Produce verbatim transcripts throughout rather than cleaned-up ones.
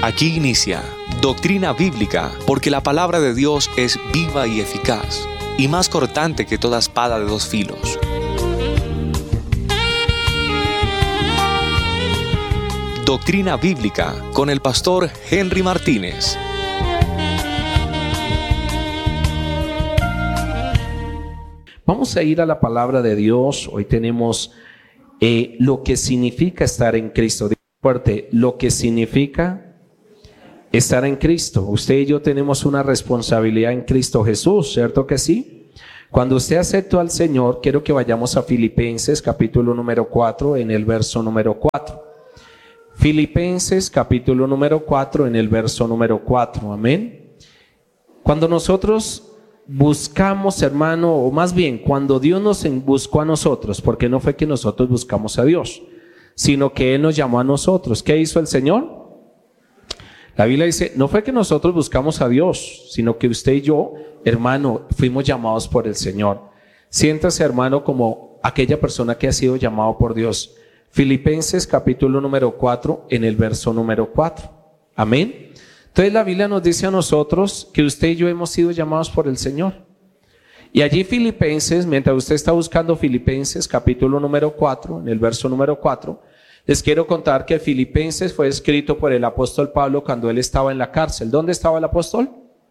Aquí inicia Doctrina Bíblica, porque la palabra de Dios es viva y eficaz, y más cortante que toda espada de dos filos. Doctrina Bíblica con el pastor Henry Martínez. Vamos a ir a la palabra de Dios. Hoy tenemos eh, lo que significa estar en Cristo. Digo fuerte, lo que significa estar en Cristo. Usted y yo tenemos una responsabilidad en Cristo Jesús, ¿cierto que sí? Cuando usted aceptó al Señor, quiero que vayamos a Filipenses capítulo número cuatro, en el verso número cuatro. Filipenses capítulo número cuatro, en el verso número cuatro, amén. Cuando nosotros buscamos, hermano, o más bien, cuando Dios nos buscó a nosotros, porque no fue que nosotros buscamos a Dios, sino que Él nos llamó a nosotros. ¿Qué hizo el Señor? La Biblia dice, no fue que nosotros buscamos a Dios, sino que usted y yo, hermano, fuimos llamados por el Señor. Siéntase, hermano, como aquella persona que ha sido llamado por Dios. Filipenses capítulo número cuatro, en el verso número cuatro. Amén. Entonces la Biblia nos dice a nosotros que usted y yo hemos sido llamados por el Señor. Y allí Filipenses, mientras usted está buscando Filipenses capítulo número cuatro, en el verso número cuatro, les quiero contar que Filipenses fue escrito por el apóstol Pablo cuando él estaba en la cárcel. ¿Dónde estaba el apóstol?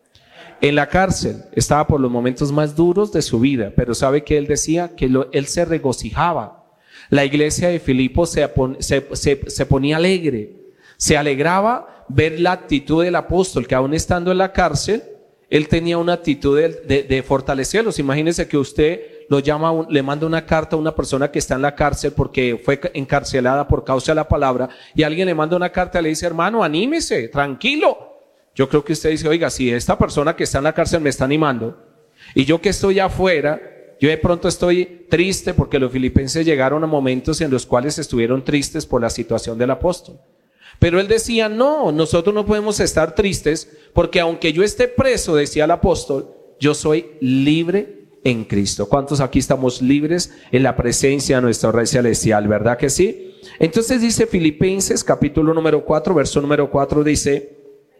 En la cárcel. Estaba por los momentos más duros de su vida, pero sabe que él decía que lo, él se regocijaba. La iglesia de Filipos se, se, se, se ponía alegre, se alegraba ver la actitud del apóstol, que aún estando en la cárcel, él tenía una actitud de, de, de fortalecerlos. Imagínense que usted lo llama, le manda una carta a una persona que está en la cárcel porque fue encarcelada por causa de la palabra, y alguien le manda una carta y le dice, hermano, anímese, tranquilo. Yo creo que usted dice, oiga, si esta persona que está en la cárcel me está animando, y yo que estoy afuera, yo de pronto estoy triste, porque los filipenses llegaron a momentos en los cuales estuvieron tristes por la situación del apóstol. Pero él decía, no, nosotros no podemos estar tristes, porque aunque yo esté preso, decía el apóstol, yo soy libre en Cristo. ¿Cuántos aquí estamos libres en la presencia de nuestro Rey Celestial? ¿Verdad que sí? Entonces dice Filipenses capítulo número cuatro, verso número cuatro, dice,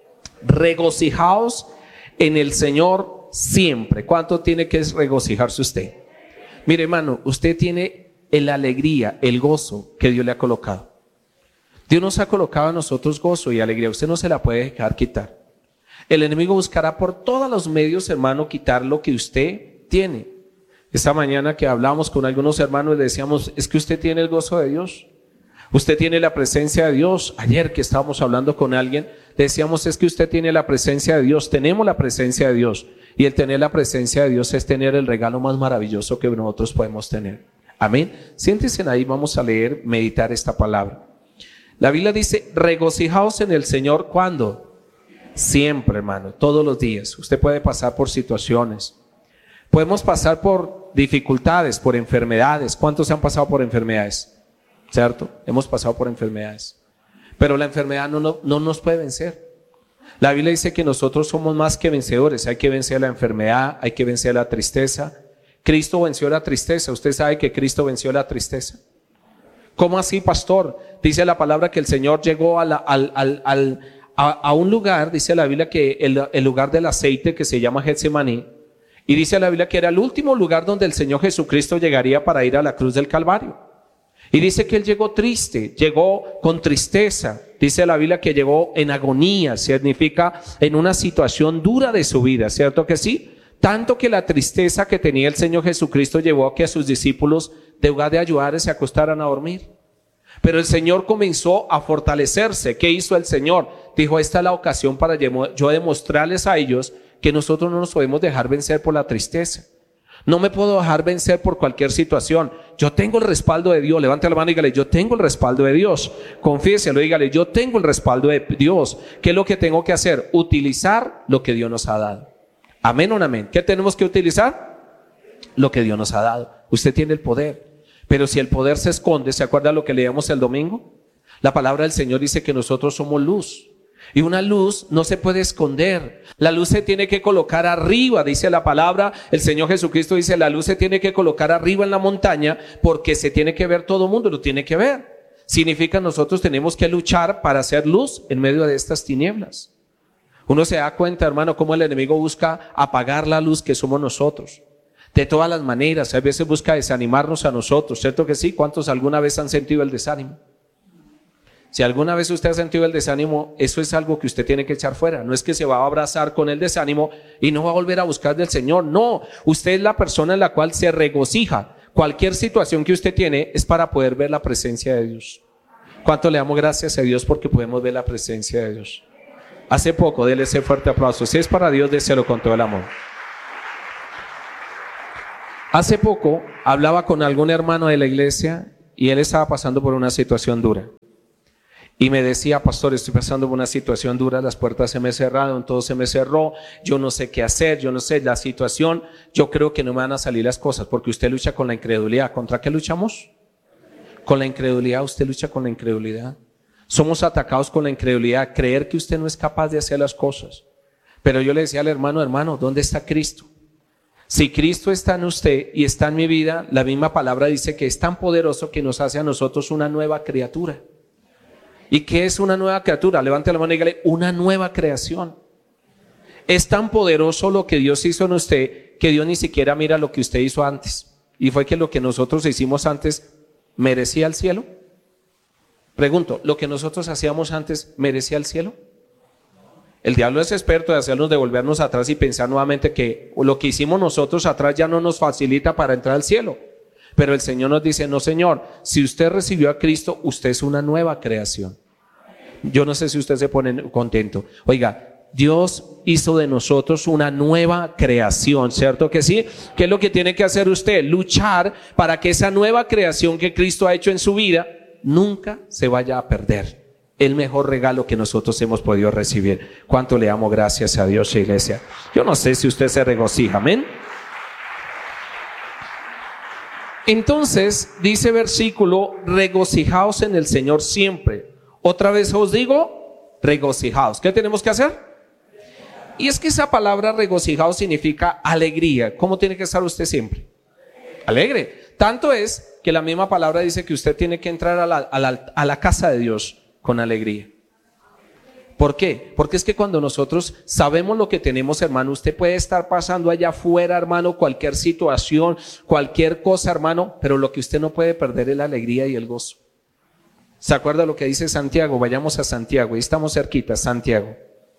regocijaos en el Señor siempre. ¿Cuánto tiene que regocijarse usted? Mire, hermano, usted tiene la alegría, el gozo que Dios le ha colocado. Dios nos ha colocado a nosotros gozo y alegría. Usted no se la puede dejar quitar. El enemigo buscará por todos los medios, hermano, quitar lo que usted tiene. Esta mañana que hablamos con algunos hermanos, le decíamos, es que usted tiene el gozo de Dios. Usted tiene la presencia de Dios. Ayer que estábamos hablando con alguien, le decíamos, es que usted tiene la presencia de Dios. Tenemos la presencia de Dios. Y el tener la presencia de Dios es tener el regalo más maravilloso que nosotros podemos tener. Amén. Siéntense ahí, vamos a leer, meditar esta palabra. La Biblia dice, regocijaos en el Señor, ¿cuándo? Siempre, hermano, todos los días. Usted puede pasar por situaciones. Podemos pasar por dificultades, por enfermedades. ¿Cuántos se han pasado por enfermedades? ¿Cierto? Hemos pasado por enfermedades. Pero la enfermedad no, no, no nos puede vencer. La Biblia dice que nosotros somos más que vencedores. Hay que vencer la enfermedad, hay que vencer la tristeza. Cristo venció la tristeza. Usted sabe que Cristo venció la tristeza. ¿Cómo así, pastor? Dice la palabra que el Señor llegó a, la, al, al, al, a, a un lugar, dice la Biblia que el, el lugar del aceite que se llama Getsemaní, y dice la Biblia que era el último lugar donde el Señor Jesucristo llegaría para ir a la cruz del Calvario. Y dice que Él llegó triste, llegó con tristeza. Dice la Biblia que llegó en agonía, significa en una situación dura de su vida, ¿cierto que sí? Tanto que la tristeza que tenía el Señor Jesucristo llevó a que a sus discípulos, de lugar de ayudarles, se acostaran a dormir. Pero el Señor comenzó a fortalecerse. ¿Qué hizo el Señor? Dijo, esta es la ocasión para yo demostrarles a ellos que nosotros no nos podemos dejar vencer por la tristeza. No me puedo dejar vencer por cualquier situación. Yo tengo el respaldo de Dios. Levante la mano y dígale, yo tengo el respaldo de Dios. Confiéselo, dígale, yo tengo el respaldo de Dios. ¿Qué es lo que tengo que hacer? Utilizar lo que Dios nos ha dado. Amén o no amén. ¿Qué tenemos que utilizar? Lo que Dios nos ha dado. Usted tiene el poder. Pero si el poder se esconde, ¿se acuerda lo que leíamos el domingo? La palabra del Señor dice que nosotros somos luz. Y una luz no se puede esconder. La luz se tiene que colocar arriba, dice la palabra. El Señor Jesucristo dice, la luz se tiene que colocar arriba en la montaña, porque se tiene que ver, todo el mundo lo tiene que ver. significa nosotros tenemos que luchar para hacer luz en medio de estas tinieblas. Uno se da cuenta, hermano, cómo el enemigo busca apagar la luz que somos nosotros. De todas las maneras, a veces busca desanimarnos a nosotros, ¿cierto que sí? ¿Cuántos alguna vez han sentido el desánimo? Si alguna vez usted ha sentido el desánimo, eso es algo que usted tiene que echar fuera. No es que se va a abrazar con el desánimo y no va a volver a buscar del Señor. No, usted es la persona en la cual se regocija. Cualquier situación que usted tiene es para poder ver la presencia de Dios. ¿Cuánto le damos gracias a Dios porque podemos ver la presencia de Dios? Hace poco, déle ese fuerte aplauso. Si es para Dios, déselo con todo el amor. Hace poco hablaba con algún hermano de la iglesia y él estaba pasando por una situación dura. Y me decía, pastor, estoy pasando por una situación dura, las puertas se me cerraron, todo se me cerró, yo no sé qué hacer, yo no sé la situación, yo creo que no me van a salir las cosas, porque usted lucha con la incredulidad. ¿Contra qué luchamos? Con la incredulidad, usted lucha con la incredulidad. Somos atacados con la incredulidad, creer que usted no es capaz de hacer las cosas. Pero yo le decía al hermano, hermano, ¿dónde está Cristo? Si Cristo está en usted y está en mi vida, la misma palabra dice que es tan poderoso que nos hace a nosotros una nueva criatura. ¿Y qué es una nueva criatura? Levante la mano y dígale, una nueva creación. Es tan poderoso lo que Dios hizo en usted que Dios ni siquiera mira lo que usted hizo antes. Y fue que lo que nosotros hicimos antes merecía el cielo. Pregunto, ¿lo que nosotros hacíamos antes merecía el cielo? El diablo es experto de hacernos devolvernos atrás y pensar nuevamente que lo que hicimos nosotros atrás ya no nos facilita para entrar al cielo. Pero el Señor nos dice, no Señor, si usted recibió a Cristo, usted es una nueva creación. Yo no sé si usted se pone contento. Oiga, Dios hizo de nosotros una nueva creación, ¿cierto que sí? ¿Qué es lo que tiene que hacer usted? Luchar para que esa nueva creación que Cristo ha hecho en su vida nunca se vaya a perder. El mejor regalo que nosotros hemos podido recibir. ¿Cuánto le damos gracias a Dios, iglesia? Yo no sé si usted se regocija, amén. Entonces, dice versículo, regocijaos en el Señor siempre. Otra vez os digo, regocijaos. ¿Qué tenemos que hacer? Y es que esa palabra regocijaos significa alegría. ¿Cómo tiene que estar usted siempre? Alegre. Tanto es que la misma palabra dice que usted tiene que entrar a la, a la, a la casa de Dios con alegría. ¿Por qué? Porque es que cuando nosotros sabemos lo que tenemos, hermano, usted puede estar pasando allá afuera, hermano, cualquier situación, cualquier cosa, hermano, pero lo que usted no puede perder es la alegría y el gozo. ¿Se acuerda lo que dice Santiago? Vayamos a Santiago, y estamos cerquita, Santiago.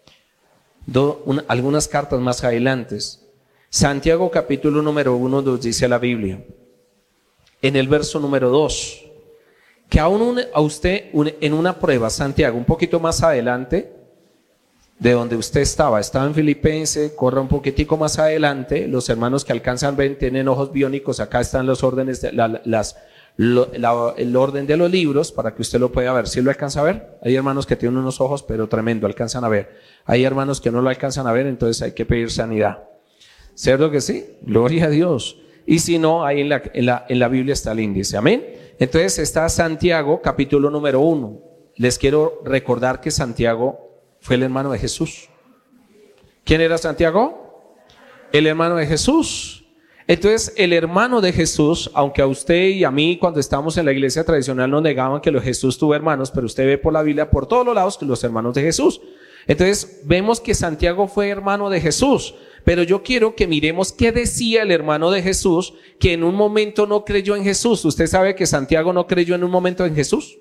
Do, una, algunas cartas más adelante. Santiago capítulo número uno nos dice la Biblia, en el verso número dos, que aún un, a usted un, en una prueba, Santiago, un poquito más adelante de donde usted estaba, estaba en Filipenses, corra un poquitico más adelante, los hermanos que alcanzan ven tienen ojos biónicos, acá están los órdenes, de, la, las, lo, la, el orden de los libros para que usted lo pueda ver. ¿Sí lo alcanza a ver? Hay hermanos que tienen unos ojos pero tremendo, alcanzan a ver. Hay hermanos que no lo alcanzan a ver, entonces hay que pedir sanidad. ¿Cierto que sí? Gloria a Dios. Y si no, ahí en la, en la, en la Biblia está el índice, amén. Entonces está Santiago, capítulo número uno. Les quiero recordar que Santiago fue el hermano de Jesús. ¿Quién era Santiago? El hermano de Jesús. Entonces el hermano de Jesús, aunque a usted y a mí cuando estábamos en la iglesia tradicional nos negaban que los Jesús tuvo hermanos, pero usted ve por la Biblia por todos los lados que los hermanos de Jesús. Entonces vemos que Santiago fue hermano de Jesús. Pero yo quiero que miremos qué decía el hermano de Jesús que en un momento no creyó en Jesús. ¿Usted sabe que Santiago no creyó en un momento en Jesús?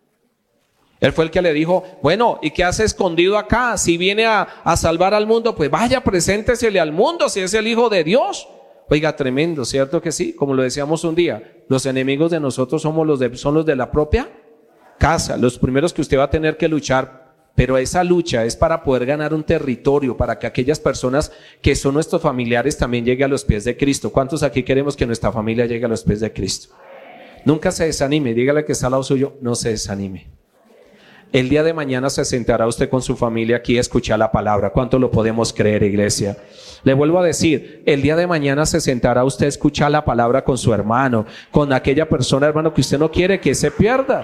Él fue el que le dijo, bueno, ¿y qué hace escondido acá? Si viene a, a salvar al mundo, pues vaya, preséntesele al mundo si es el Hijo de Dios. Oiga, tremendo, ¿cierto que sí? Como lo decíamos un día, los enemigos de nosotros somos los de, son los de la propia casa. Los primeros que usted va a tener que luchar. Pero esa lucha es para poder ganar un territorio, para que aquellas personas que son nuestros familiares también lleguen a los pies de Cristo. ¿Cuántos aquí queremos que nuestra familia llegue a los pies de Cristo? Nunca se desanime, dígale que está al lado suyo, no se desanime. El día de mañana se sentará usted con su familia aquí a escuchar la palabra. ¿Cuánto lo podemos creer, iglesia? Le vuelvo a decir, el día de mañana se sentará usted a escuchar la palabra con su hermano, con aquella persona, hermano, que usted no quiere que se pierda.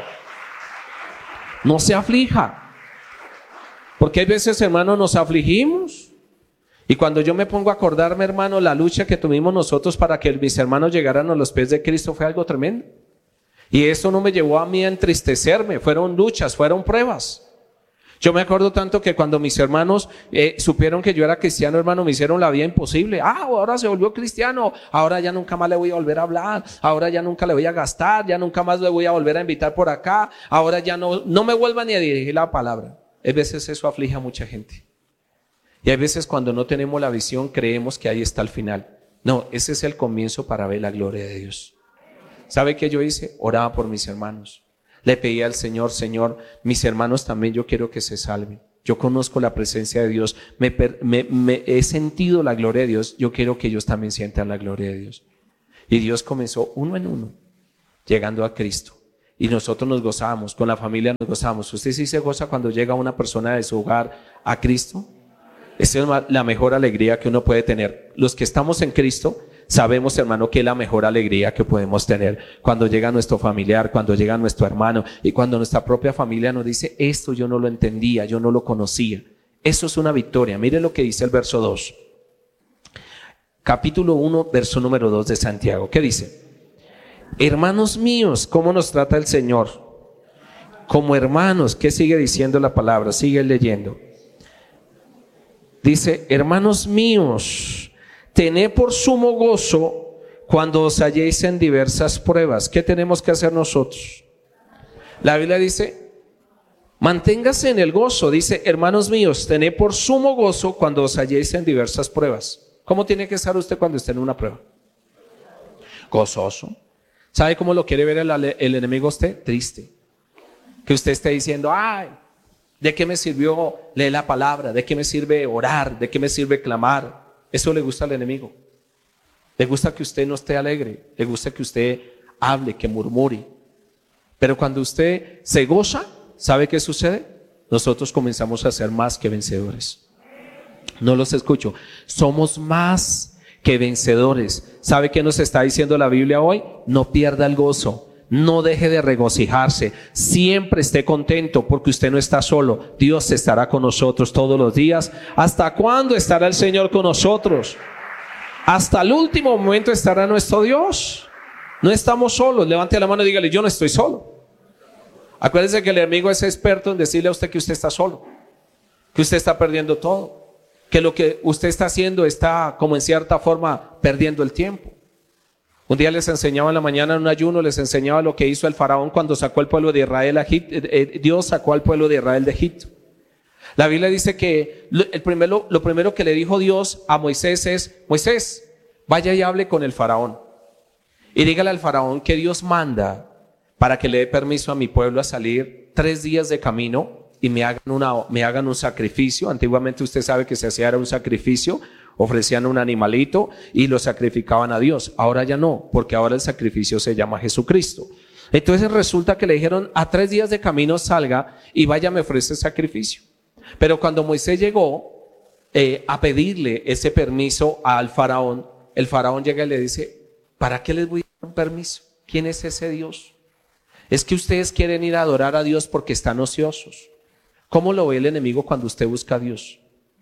No se aflija. Porque hay veces, hermano, nos afligimos. Y cuando yo me pongo a acordarme, hermano, la lucha que tuvimos nosotros para que mis hermanos llegaran a los pies de Cristo fue algo tremendo. Y eso no me llevó a mí a entristecerme, fueron luchas, fueron pruebas. Yo me acuerdo tanto que cuando mis hermanos eh, supieron que yo era cristiano, hermano, me hicieron la vida imposible. Ah, ahora se volvió cristiano, ahora ya nunca más le voy a volver a hablar, ahora ya nunca le voy a gastar, ya nunca más le voy a volver a invitar por acá, ahora ya no, no me vuelva ni a dirigir la palabra. A veces eso aflige a mucha gente. Y hay veces cuando no tenemos la visión creemos que ahí está el final. No, ese es el comienzo para ver la gloria de Dios. ¿Sabe qué yo hice? Oraba por mis hermanos. Le pedí al Señor, Señor, mis hermanos también yo quiero que se salven. Yo conozco la presencia de Dios, me, me, me he sentido la gloria de Dios, yo quiero que ellos también sientan la gloria de Dios. Y Dios comenzó uno en uno, llegando a Cristo. Y nosotros nos gozábamos, con la familia nos gozábamos. ¿Usted sí se goza cuando llega una persona de su hogar a Cristo? Esa es la mejor alegría que uno puede tener. Los que estamos en Cristo sabemos, hermano, que es la mejor alegría que podemos tener cuando llega nuestro familiar, cuando llega nuestro hermano y cuando nuestra propia familia nos dice, esto yo no lo entendía, yo no lo conocía. Eso es una victoria. Mire lo que dice el verso dos. Capítulo uno, verso número dos de Santiago. ¿Qué dice? Hermanos míos, ¿cómo nos trata el Señor? Como hermanos. ¿Qué sigue diciendo la palabra? Sigue leyendo. Dice, hermanos míos, tened por sumo gozo cuando os halléis en diversas pruebas. ¿Qué tenemos que hacer nosotros? La Biblia dice, manténgase en el gozo. Dice, hermanos míos, tened por sumo gozo cuando os halléis en diversas pruebas. ¿Cómo tiene que estar usted cuando esté en una prueba? Gozoso. ¿Sabe cómo lo quiere ver el, el enemigo a usted? Triste. Que usted esté diciendo, ay, ¿de qué me sirvió leer la palabra? ¿De qué me sirve orar? ¿De qué me sirve clamar? Eso le gusta al enemigo. Le gusta que usted no esté alegre. Le gusta que usted hable, que murmure. Pero cuando usted se goza, ¿sabe qué sucede? Nosotros comenzamos a ser más que vencedores. No los escucho. Somos más que vencedores. ¿Sabe qué nos está diciendo la Biblia hoy? No pierda el gozo. No deje de regocijarse, siempre esté contento porque usted no está solo. Dios estará con nosotros todos los días. ¿Hasta cuándo estará el Señor con nosotros? Hasta el último momento estará nuestro Dios. No estamos solos. Levante la mano y dígale, yo no estoy solo. Acuérdese que el enemigo es experto en decirle a usted que usted está solo, que usted está perdiendo todo, que lo que usted está haciendo está como en cierta forma perdiendo el tiempo. Un día les enseñaba en la mañana en un ayuno, les enseñaba lo que hizo el faraón cuando sacó al pueblo de Israel a Egipto. Dios sacó al pueblo de Israel de Egipto. La Biblia dice que el primero, lo primero que le dijo Dios a Moisés es, Moisés, vaya y hable con el faraón. Y dígale al faraón que Dios manda para que le dé permiso a mi pueblo a salir tres días de camino y me hagan, una, me hagan un sacrificio. Antiguamente usted sabe que se hacía era un sacrificio. Ofrecían un animalito y lo sacrificaban a Dios. Ahora ya no, porque ahora el sacrificio se llama Jesucristo. Entonces resulta que le dijeron, a tres días de camino salga y vaya me ofrece sacrificio. Pero cuando Moisés llegó eh, a pedirle ese permiso al faraón, el faraón llega y le dice, ¿para qué les voy a dar un permiso? ¿Quién es ese Dios? Es que ustedes quieren ir a adorar a Dios porque están ociosos. ¿Cómo lo ve el enemigo cuando usted busca a Dios?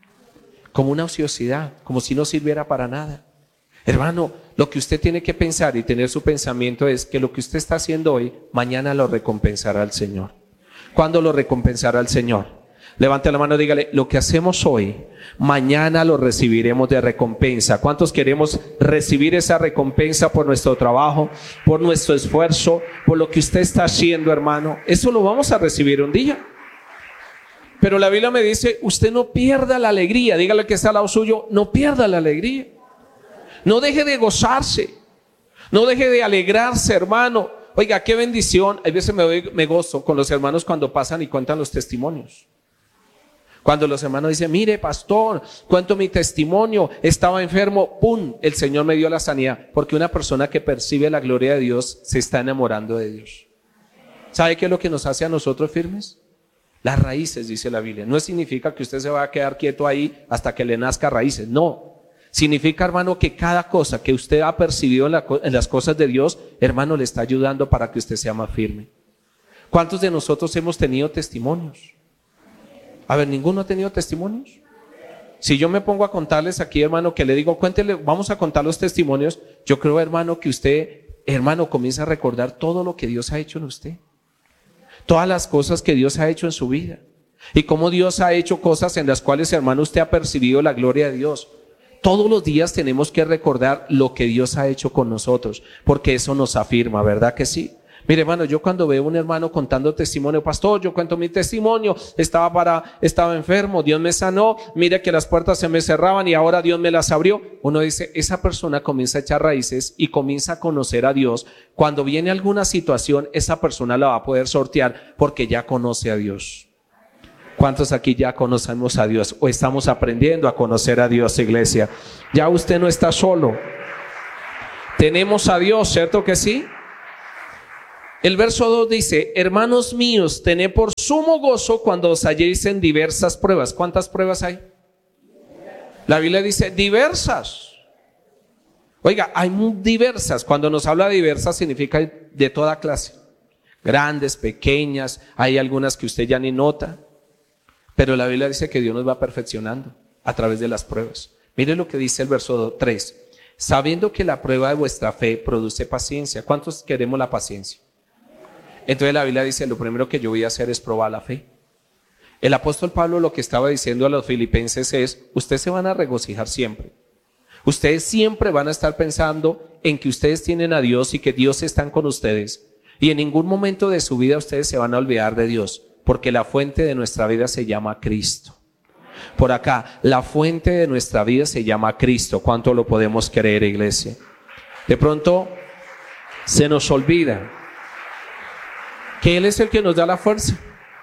Como una ociosidad, como si no sirviera para nada. Hermano, lo que usted tiene que pensar y tener su pensamiento es que lo que usted está haciendo hoy, mañana lo recompensará el Señor. ¿Cuándo lo recompensará el Señor? Levante la mano y dígale, lo que hacemos hoy, mañana lo recibiremos de recompensa. ¿Cuántos queremos recibir esa recompensa por nuestro trabajo, por nuestro esfuerzo, por lo que usted está haciendo, hermano? Eso lo vamos a recibir un día. Pero la Biblia me dice, usted no pierda la alegría. Dígale que está al lado suyo, no pierda la alegría. No deje de gozarse. No deje de alegrarse, hermano. Oiga, qué bendición. A veces me, me gozo con los hermanos cuando pasan y cuentan los testimonios. Cuando los hermanos dicen, mire pastor, cuento mi testimonio, estaba enfermo, pum, el Señor me dio la sanidad. Porque una persona que percibe la gloria de Dios se está enamorando de Dios. ¿Sabe qué es lo que nos hace a nosotros firmes? Las raíces, dice la Biblia. No significa que usted se va a quedar quieto ahí hasta que le nazca raíces. No. Significa, hermano, que cada cosa que usted ha percibido en, la, en las cosas de Dios, hermano, le está ayudando para que usted sea más firme. ¿Cuántos de nosotros hemos tenido testimonios? A ver, ¿ninguno ha tenido testimonios? Si yo me pongo a contarles aquí, hermano, que le digo, cuéntele, vamos a contar los testimonios. Yo creo, hermano, que usted hermano, comienza a recordar todo lo que Dios ha hecho en usted. Todas las cosas que Dios ha hecho en su vida. Y cómo Dios ha hecho cosas en las cuales, hermano, usted ha percibido la gloria de Dios. Todos los días tenemos que recordar lo que Dios ha hecho con nosotros, porque eso nos afirma, ¿verdad que sí? Mire, hermano, yo cuando veo un hermano contando testimonio, pastor, yo cuento mi testimonio, estaba para, estaba enfermo, Dios me sanó, mire que las puertas se me cerraban y ahora Dios me las abrió. Uno dice, esa persona comienza a echar raíces y comienza a conocer a Dios. Cuando viene alguna situación, esa persona la va a poder sortear porque ya conoce a Dios. ¿Cuántos aquí ya conocemos a Dios o estamos aprendiendo a conocer a Dios, iglesia? Ya usted no está solo. Tenemos a Dios, ¿cierto que sí? El verso dos dice, hermanos míos, tened por sumo gozo cuando os halléis en diversas pruebas. ¿Cuántas pruebas hay? La Biblia dice diversas. Oiga, hay muy diversas. Cuando nos habla de diversas significa de toda clase. Grandes, pequeñas, hay algunas que usted ya ni nota. Pero la Biblia dice que Dios nos va perfeccionando a través de las pruebas. Mire lo que dice el verso tres. Sabiendo que la prueba de vuestra fe produce paciencia. ¿Cuántos queremos la paciencia? Entonces la Biblia dice, lo primero que yo voy a hacer es probar la fe. El apóstol Pablo lo que estaba diciendo a los filipenses es, ustedes se van a regocijar siempre. Ustedes siempre van a estar pensando en que ustedes tienen a Dios y que Dios está con ustedes. Y en ningún momento de su vida ustedes se van a olvidar de Dios. Porque la fuente de nuestra vida se llama Cristo. Por acá, la fuente de nuestra vida se llama Cristo. ¿Cuánto lo podemos creer, iglesia? De pronto se nos olvida que Él es el que nos da la fuerza.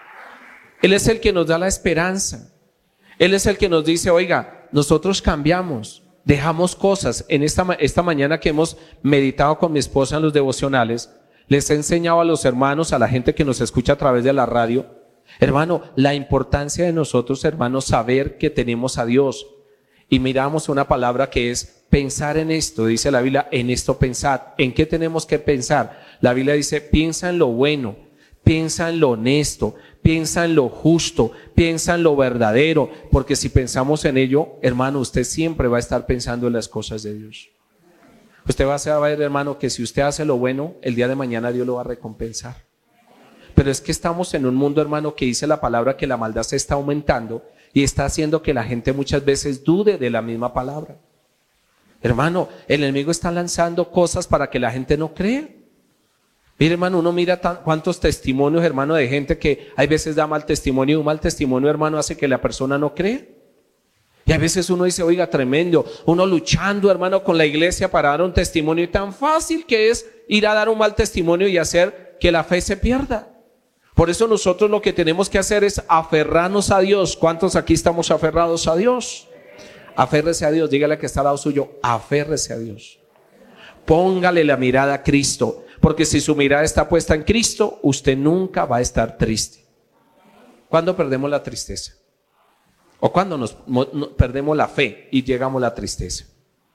Él es el que nos da la esperanza. Él es el que nos dice, oiga, nosotros cambiamos, dejamos cosas. En esta, esta mañana que hemos meditado con mi esposa en los devocionales, les he enseñado a los hermanos, a la gente que nos escucha a través de la radio, hermano, la importancia de nosotros, hermanos, saber que tenemos a Dios. Y miramos una palabra que es pensar en esto, dice la Biblia, en esto pensad. ¿En qué tenemos que pensar? La Biblia dice, piensa en lo bueno, piensa en lo honesto, piensa en lo justo, piensa en lo verdadero, porque si pensamos en ello, hermano, usted siempre va a estar pensando en las cosas de Dios. Usted va a saber, hermano, que si usted hace lo bueno, el día de mañana Dios lo va a recompensar. Pero es que estamos en un mundo, hermano, que dice la palabra que la maldad se está aumentando y está haciendo que la gente muchas veces dude de la misma palabra. Hermano, el enemigo está lanzando cosas para que la gente no crea. Mire, hermano, uno mira tan, cuántos testimonios, hermano, de gente que hay veces da mal testimonio y un mal testimonio, hermano, hace que la persona no crea. Y a veces uno dice, oiga, tremendo, uno luchando, hermano, con la iglesia para dar un testimonio, y tan fácil que es ir a dar un mal testimonio y hacer que la fe se pierda. Por eso nosotros lo que tenemos que hacer es aferrarnos a Dios. ¿Cuántos aquí estamos aferrados a Dios? Aférrese a Dios, dígale que está al lado suyo, aférrese a Dios. Póngale la mirada a Cristo, porque si su mirada está puesta en Cristo, usted nunca va a estar triste. ¿Cuándo perdemos la tristeza? ¿O cuando nos, no, perdemos la fe y llegamos a la tristeza?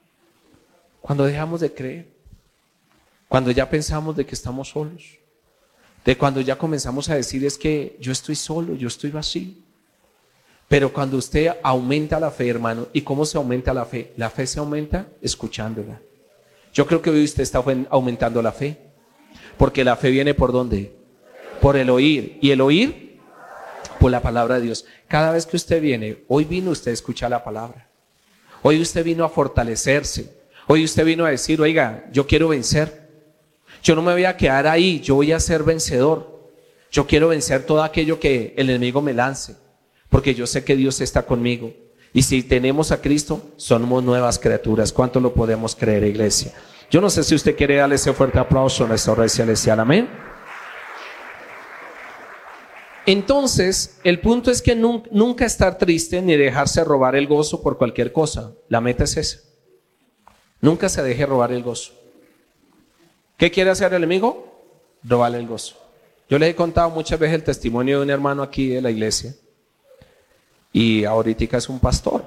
Cuando dejamos de creer. Cuando ya pensamos de que estamos solos. De cuando ya comenzamos a decir es que yo estoy solo, yo estoy vacío. Pero cuando usted aumenta la fe, hermano, ¿y cómo se aumenta la fe? La fe se aumenta escuchándola. Yo creo que hoy usted está aumentando la fe. Porque la fe viene ¿por dónde? Por el oír. ¿Y el oír? Por la palabra de Dios. Cada vez que usted viene, hoy vino usted a escuchar la palabra. Hoy usted vino a fortalecerse. Hoy usted vino a decir, oiga, yo quiero vencer. Yo no me voy a quedar ahí, yo voy a ser vencedor. Yo quiero vencer todo aquello que el enemigo me lance. Porque yo sé que Dios está conmigo. Y si tenemos a Cristo, somos nuevas criaturas. ¿Cuánto lo podemos creer, iglesia? Yo no sé si usted quiere darle ese fuerte aplauso a nuestro Rey Celestial. Amén. Entonces, el punto es que nunca, nunca estar triste ni dejarse robar el gozo por cualquier cosa. La meta es esa. Nunca se deje robar el gozo. ¿Qué quiere hacer el enemigo? Robarle el gozo. Yo les he contado muchas veces el testimonio de un hermano aquí de la iglesia. Y ahorita es un pastor.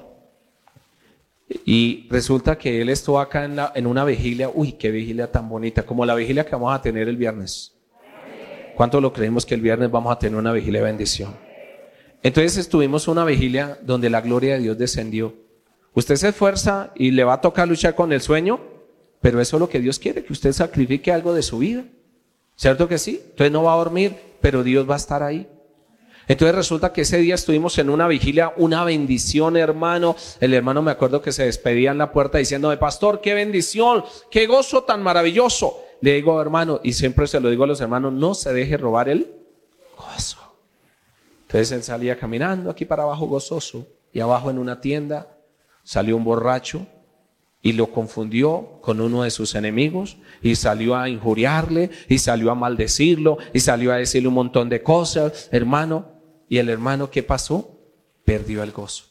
Y resulta que él estuvo acá en, la, en una vigilia. Uy, qué vigilia tan bonita. Como la vigilia que vamos a tener el viernes. ¿Cuánto lo creemos que el viernes vamos a tener una vigilia de bendición? Entonces estuvimos una vigilia donde la gloria de Dios descendió. Usted se esfuerza y le va a tocar luchar con el sueño, pero eso es lo que Dios quiere, que usted sacrifique algo de su vida. ¿Cierto que sí? Entonces no va a dormir, pero Dios va a estar ahí. Entonces resulta que ese día estuvimos en una vigilia, una bendición, hermano. El hermano, me acuerdo que se despedía en la puerta diciéndome: pastor, qué bendición, qué gozo tan maravilloso. Le digo, hermano, y siempre se lo digo a los hermanos, no se deje robar el gozo. Entonces él salía caminando aquí para abajo gozoso, y abajo en una tienda salió un borracho y lo confundió con uno de sus enemigos, y salió a injuriarle, y salió a maldecirlo, y salió a decirle un montón de cosas, hermano. Y el hermano, ¿qué pasó? Perdió el gozo.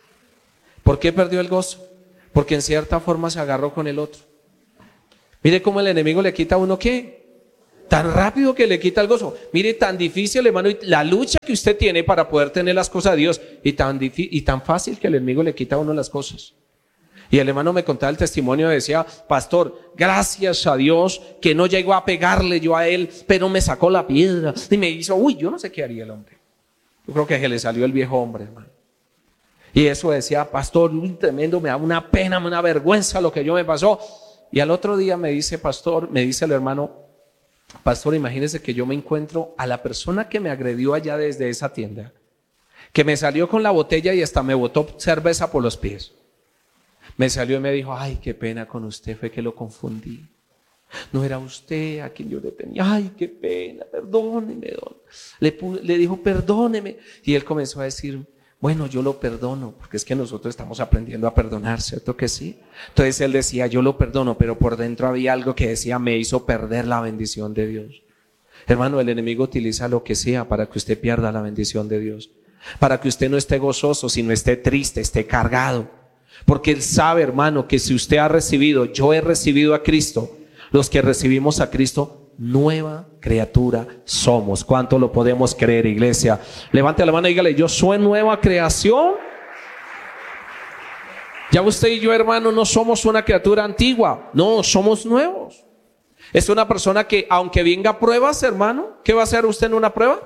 ¿Por qué perdió el gozo? Porque en cierta forma se agarró con el otro. Mire cómo el enemigo le quita a uno, ¿qué? Tan rápido que le quita el gozo. Mire, tan difícil, hermano, la lucha que usted tiene para poder tener las cosas de Dios, y tan, y tan fácil que el enemigo le quita a uno las cosas. Y el hermano me contaba el testimonio, decía: pastor, gracias a Dios que no llegó a pegarle yo a él, pero me sacó la piedra y me hizo, uy, yo no sé qué haría el hombre. Yo creo que se le salió el viejo hombre, hermano. Y eso decía: pastor, uy, tremendo, me da una pena, una vergüenza lo que yo me pasó. Y al otro día me dice, pastor, me dice el hermano: pastor, imagínese que yo me encuentro a la persona que me agredió allá desde esa tienda, que me salió con la botella y hasta me botó cerveza por los pies. Me salió y me dijo: ay, qué pena con usted, fue que lo confundí. No era usted a quien yo le tenía. Ay, qué pena, perdóneme. Le, le dijo: perdóneme. Y él comenzó a decir: bueno, yo lo perdono, porque es que nosotros estamos aprendiendo a perdonar, ¿cierto que sí? Entonces él decía: yo lo perdono, pero por dentro había algo que decía: me hizo perder la bendición de Dios. Hermano, el enemigo utiliza lo que sea para que usted pierda la bendición de Dios, para que usted no esté gozoso, sino esté triste, esté cargado. Porque él sabe, hermano, que si usted ha recibido, yo he recibido a Cristo, los que recibimos a Cristo, nueva criatura somos. ¿Cuánto lo podemos creer, iglesia? Levante la mano y dígale: yo soy nueva creación. Ya usted y yo, hermano, no somos una criatura antigua, no, somos nuevos. Es una persona que, aunque venga pruebas, hermano, ¿qué va a hacer usted en una prueba?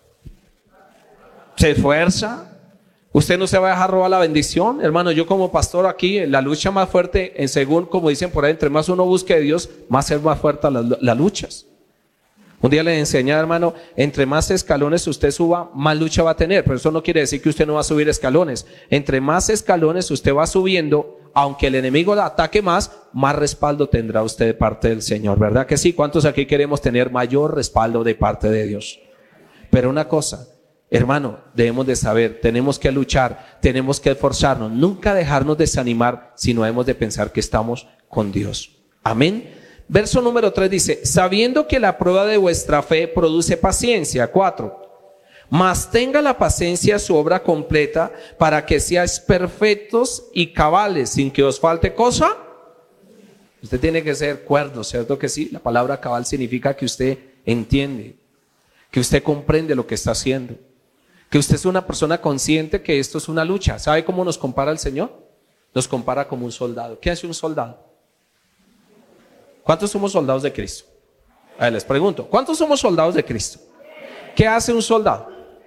Se esfuerza. Usted no se va a dejar robar la bendición, hermano. Yo como pastor aquí, la lucha más fuerte, en según como dicen por ahí, entre más uno busque de Dios, más es más fuerte las, las luchas. Un día les enseñé, hermano, entre más escalones usted suba, más lucha va a tener. Pero eso no quiere decir que usted no va a subir escalones. Entre más escalones usted va subiendo, aunque el enemigo la ataque más, más respaldo tendrá usted de parte del Señor, ¿verdad que sí? ¿Cuántos aquí queremos tener mayor respaldo de parte de Dios? Pero una cosa, hermano, debemos de saber, tenemos que luchar, tenemos que esforzarnos, nunca dejarnos desanimar, sino hemos de pensar que estamos con Dios. Amén. Verso número tres dice: sabiendo que la prueba de vuestra fe produce paciencia. Cuatro. Mas tenga la paciencia su obra completa, para que seáis perfectos y cabales, sin que os falte cosa. Usted tiene que ser cuerdo, ¿cierto que sí? La palabra cabal significa que usted entiende, que usted comprende lo que está haciendo, que usted es una persona consciente que esto es una lucha. ¿Sabe cómo nos compara el Señor? Nos compara como un soldado. ¿Qué hace un soldado? ¿Cuántos somos soldados de Cristo? A ver, les pregunto, ¿cuántos somos soldados de Cristo? ¿Qué hace un soldado?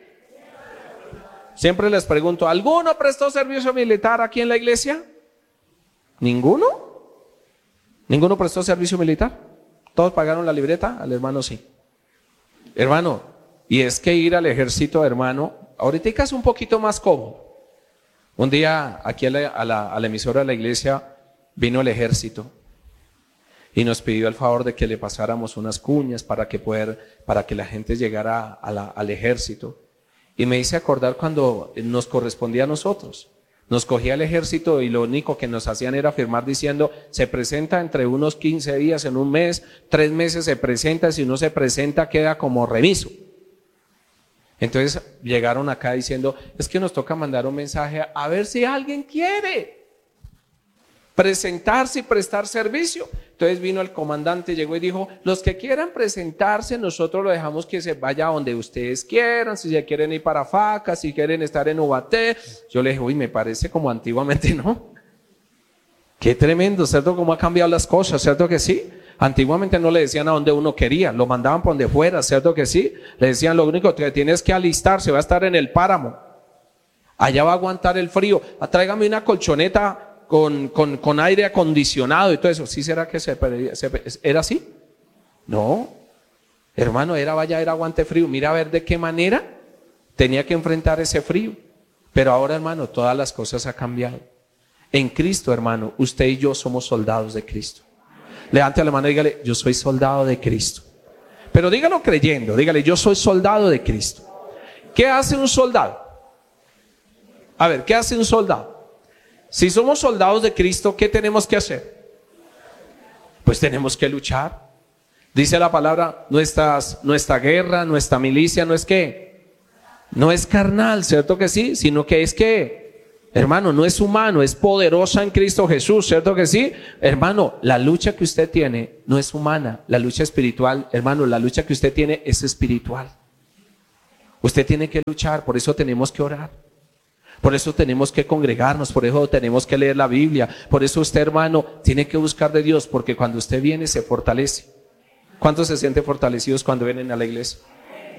Siempre les pregunto, ¿alguno prestó servicio militar aquí en la iglesia? ¿Ninguno? ¿Ninguno prestó servicio militar? ¿Todos pagaron la libreta? Al hermano sí. Hermano, y es que ir al ejército, hermano, ahorita es un poquito más cómodo. Un día aquí a la, a la, a la emisora de la iglesia vino el ejército y nos pidió el favor de que le pasáramos unas cuñas para que, poder, para que la gente llegara a la, al ejército. Y me hice acordar cuando nos correspondía a nosotros. Nos cogía el ejército y lo único que nos hacían era firmar diciendo: se presenta entre unos quince días, en un mes, tres meses se presenta, si no se presenta queda como remiso. Entonces llegaron acá diciendo: es que nos toca mandar un mensaje a ver si alguien quiere presentarse y prestar servicio. Entonces vino el comandante, llegó y dijo: los que quieran presentarse, nosotros lo dejamos que se vaya a donde ustedes quieran, si se quieren ir para Faca, si quieren estar en Ubaté. Yo le dije: uy, me parece como antiguamente, ¿no? Qué tremendo, ¿cierto? Cómo ha cambiado las cosas, ¿cierto que sí? Antiguamente no le decían a donde uno quería, lo mandaban por donde fuera, ¿cierto que sí? Le decían: lo único que tienes que alistarse, va a estar en el páramo, allá va a aguantar el frío, tráigame una colchoneta con, con, con aire acondicionado y todo eso. ¿Sí será que se, se era así? No, hermano, era vaya, era aguante frío. Mira a ver de qué manera tenía que enfrentar ese frío. Pero ahora, hermano, todas las cosas han cambiado. En Cristo, hermano, usted y yo somos soldados de Cristo. Levante a la mano y dígale, yo soy soldado de Cristo. Pero dígalo creyendo, dígale, yo soy soldado de Cristo. ¿Qué hace un soldado? A ver, ¿qué hace un soldado? Si somos soldados de Cristo, ¿qué tenemos que hacer? Pues tenemos que luchar. Dice la palabra, nuestras, nuestra guerra, nuestra milicia no es que, no es carnal, ¿cierto que sí? Sino que es que, hermano, no es humano, es poderosa en Cristo Jesús, ¿cierto que sí? Hermano, la lucha que usted tiene no es humana, la lucha espiritual, hermano, la lucha que usted tiene es espiritual. Usted tiene que luchar, por eso tenemos que orar. Por eso tenemos que congregarnos, por eso tenemos que leer la Biblia, por eso usted, hermano, tiene que buscar de Dios, porque cuando usted viene se fortalece. ¿Cuántos se sienten fortalecidos cuando vienen a la iglesia?